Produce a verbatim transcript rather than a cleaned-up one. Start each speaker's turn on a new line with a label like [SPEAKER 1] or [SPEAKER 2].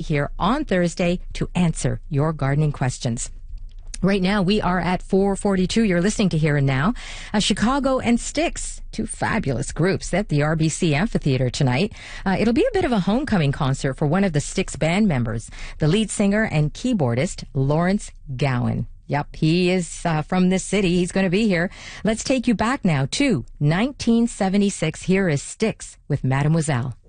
[SPEAKER 1] here on Thursday to answer your gardening questions. Right now, we are at four forty-two. You're listening to Here and Now. Uh, Chicago and Styx, two fabulous groups at the R B C Amphitheater tonight. Uh, it'll be a bit of a homecoming concert for one of the Styx band members, the lead singer and keyboardist, Lawrence Gowan. Yep, he is uh, from this city. He's going to be here. Let's take you back now to nineteen seventy-six. Here is Styx with Mademoiselle.